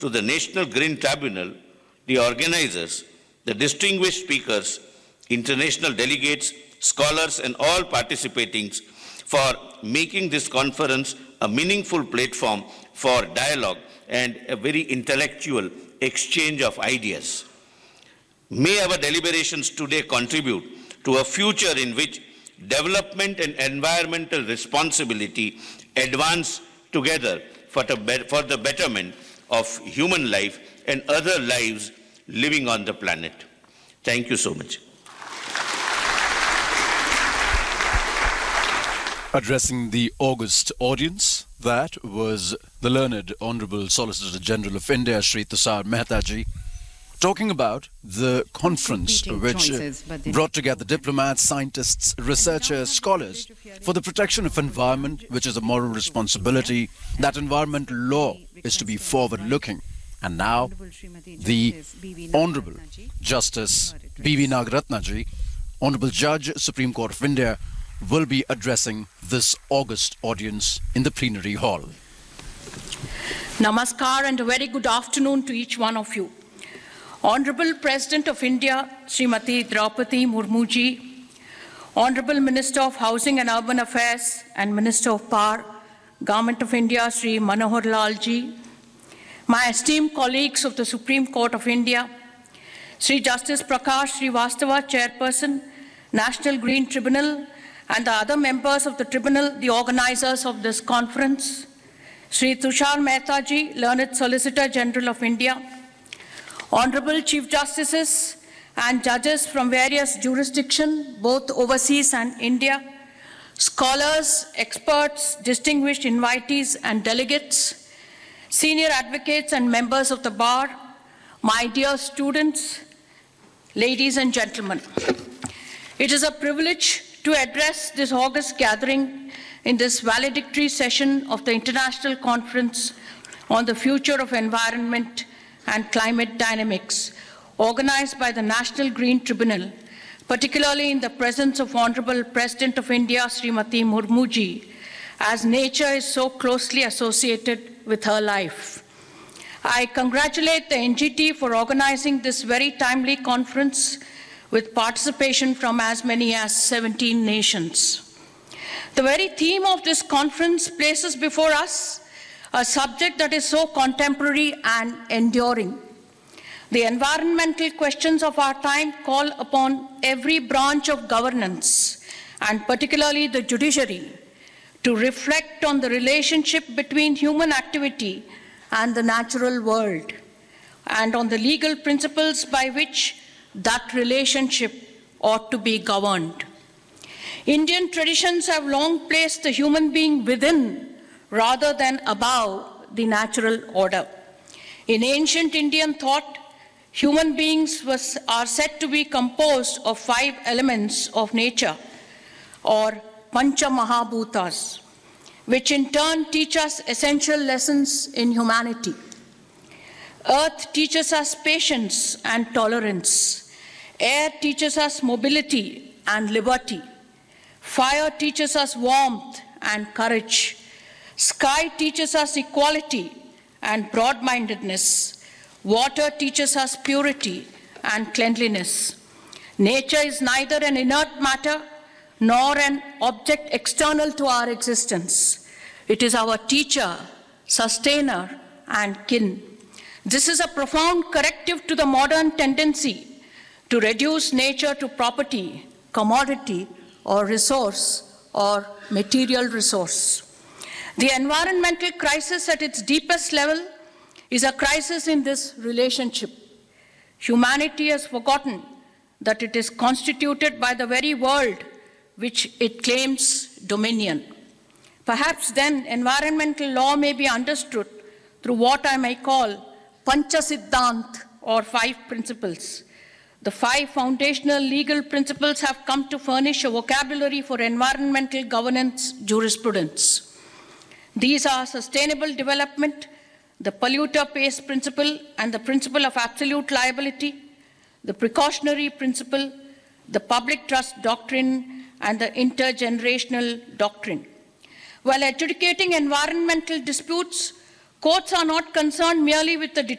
to the National Green Tribunal, the organizers, the distinguished speakers, international delegates, scholars, and all participating for making this conference a meaningful platform for dialogue and a very intellectual exchange of ideas. May our deliberations today contribute to a future in which development and environmental responsibility advance together for the betterment of human life and other lives living on the planet. Thank you so much. Addressing the August audience, that was the learned Honorable Solicitor General of India, Shri Tushar Mehta ji, talking about the conference which brought together diplomats, scientists, researchers, scholars for the protection of environment, which is a moral responsibility. That environmental law is to be forward-looking. And now, the Honorable Justice B.V. Nagaratna ji, Honorable Judge, Supreme Court of India, will be addressing this August audience in the plenary hall. Namaskar and a very good afternoon to each one of you. Honorable President of India, Srimati Draupadi Murmu ji, Honorable Minister of Housing and Urban Affairs and Minister of Power, Government of India, Sri Manohar Lal ji, my esteemed colleagues of the Supreme Court of India, Sri Justice Prakash Srivastava, Chairperson, National Green Tribunal, and the other members of the tribunal, the organizers of this conference, Sri Tushar Mehta ji, Learned Solicitor General of India, Honorable Chief Justices and judges from various jurisdictions, both overseas and India, scholars, experts, distinguished invitees and delegates, senior advocates and members of the bar, my dear students, ladies and gentlemen. It is a privilege to address this August gathering in this valedictory session of the International Conference on the Future of Environment and Climate Dynamics, organized by the National Green Tribunal, particularly in the presence of Honorable President of India, Srimati Murmu ji, as nature is so closely associated with her life. I congratulate the NGT for organizing this very timely conference with participation from as many as 17 nations. The very theme of this conference places before us a subject that is so contemporary and enduring. The environmental questions of our time call upon every branch of governance, and particularly the judiciary, to reflect on the relationship between human activity and the natural world, and on the legal principles by which that relationship ought to be governed. Indian traditions have long placed the human being within rather than above the natural order. In ancient Indian thought, human beings are said to be composed of 5 elements of nature, or Pancha Mahabhutas, which in turn teach us essential lessons in humanity. Earth teaches us patience and tolerance. Air teaches us mobility and liberty. Fire teaches us warmth and courage. Sky teaches us equality and broad-mindedness. Water teaches us purity and cleanliness. Nature is neither an inert matter nor an object external to our existence. It is our teacher, sustainer, and kin. This is a profound corrective to the modern tendency to reduce nature to property, commodity, or resource, or material resource. The environmental crisis at its deepest level is a crisis in this relationship. Humanity has forgotten that it is constituted by the very world which it claims dominion. Perhaps then environmental law may be understood through what I may call Pancha Siddhant, or 5 principles. The 5 foundational legal principles have come to furnish a vocabulary for environmental governance jurisprudence. These are sustainable development, the polluter pays principle and the principle of absolute liability, the precautionary principle, the public trust doctrine, and the intergenerational doctrine. While adjudicating environmental disputes, Courts are not concerned merely with the